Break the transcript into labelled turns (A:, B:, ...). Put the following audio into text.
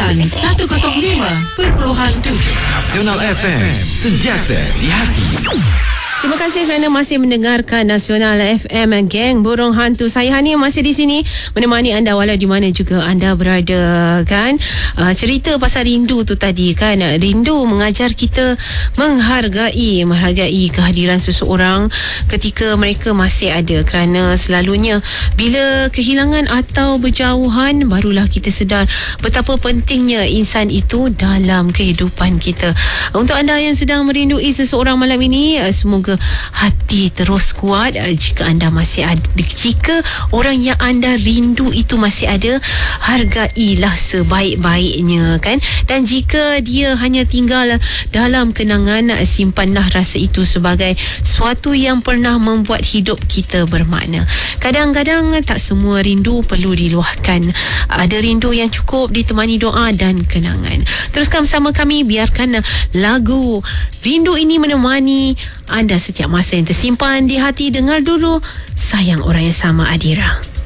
A: Sukan 105.7
B: Nasional FM, sentiasa di hati.
C: Terima kasih kerana masih mendengarkan Nasional FM, geng burung hantu. Saya Hani masih di sini menemani anda walau di mana juga anda berada, kan. Cerita pasal rindu tu tadi, kan. Rindu mengajar kita menghargai kehadiran seseorang ketika mereka masih ada, kerana selalunya bila kehilangan atau berjauhan barulah kita sedar betapa pentingnya insan itu dalam kehidupan kita. Untuk anda yang sedang merindui seseorang malam ini, semoga hati terus kuat. Jika anda masih ada, jika orang yang anda rindu itu masih ada, hargailah sebaik-baiknya, kan. Dan jika dia hanya tinggal dalam kenangan, simpanlah rasa itu sebagai sesuatu yang pernah membuat hidup kita bermakna. Kadang-kadang tak semua rindu perlu diluahkan. Ada rindu yang cukup ditemani doa dan kenangan. Teruskan bersama kami, biarkan lagu rindu ini menemani anda setiap masa yang tersimpan di hati. Dengar dulu Sayang Orang Yang Sama, Adira.